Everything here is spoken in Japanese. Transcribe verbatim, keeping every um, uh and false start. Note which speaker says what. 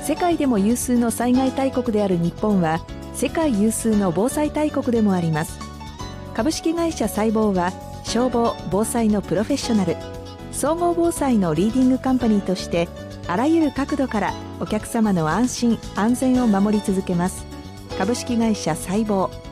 Speaker 1: 世界でも有数の災害大国である日本は、世界有数の防災大国でもあります。株式会社サイボーは、消防・防災のプロフェッショナル、総合防災のリーディングカンパニーとして、あらゆる角度からお客様の安心・安全を守り続けます。株式会社サイボー。